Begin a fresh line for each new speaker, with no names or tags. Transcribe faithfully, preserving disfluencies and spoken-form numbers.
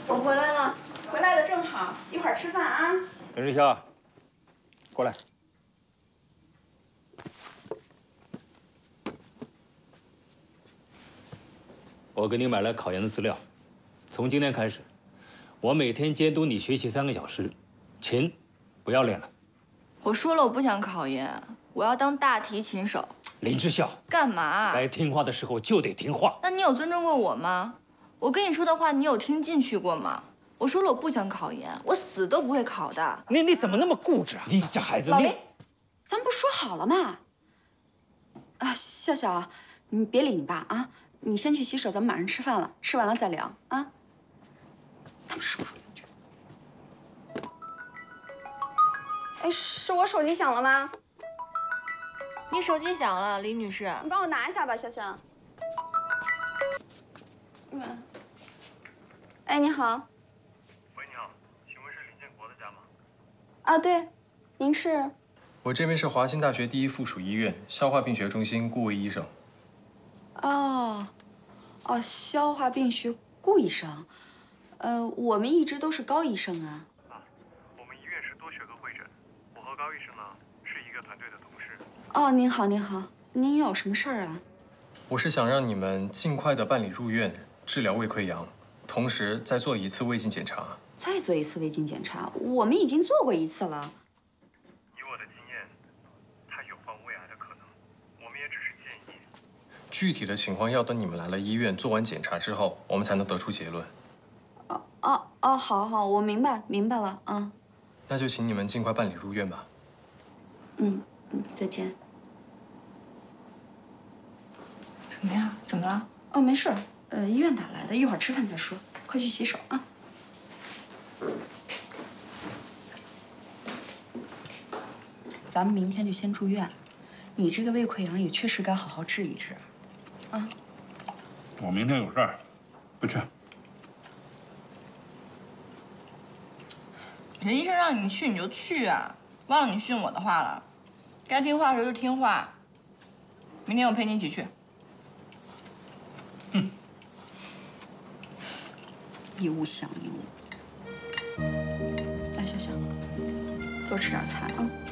我回来了，回来的正好，一会儿吃饭啊。
陈志霄，过来。我给你买了考研的资料，从今天开始，我每天监督你学习三个小时，琴不要练了。
我说了，我不想考研，我要当大提琴手。
林之孝，
干嘛？
该听话的时候就得听话。
那你有尊重过我吗？我跟你说的话，你有听进去过吗？我说了，我不想考研，我死都不会考的。
你你怎么那么固执啊？你这孩子，
老林，咱们不是说好了吗？啊，笑笑，你别理你爸啊，你先去洗手，咱们马上吃饭了，吃完了再聊啊。他们说说两句。哎，是我手机响了吗？
你手机响了，李女士。
你帮我拿一下吧，笑笑。嗯。哎，你好。
喂，你好，请问是林建国的家吗？
啊，对，您是？
我这边是华新大学第一附属医院消化病学中心顾魏医生。
哦，哦，消化病学顾医生。呃，我们一直都是高医生啊。
啊，我们医院是多学科会诊，我和高医生呢是一个团队的同事。
哦，您好，您好，您有什么事儿啊？
我是想让你们尽快的办理入院治疗胃溃疡，同时再做一次胃镜检查。
再做一次胃镜检查，我们已经做过一次了。
以我的经验，他有患胃癌的可能，我们也只是建议。具体的情况要等你们来了医院做完检查之后，我们才能得出结论。
哦哦哦，好好，我明白明白了啊。
那就请你们尽快办理入院吧。
嗯嗯，再见。
什么呀？怎么了？
哦，没事，呃，医院打来的，一会儿吃饭再说。快去洗手啊。咱们明天就先住院，你这个胃溃疡也确实该好好治一治。啊。
我明天有事儿，不去。
人医生让你去你就去啊，忘了你训我的话了。该听话的时候就听话。明天我陪你一起去。
哼。
一物降一物。来，小小，多吃点菜啊。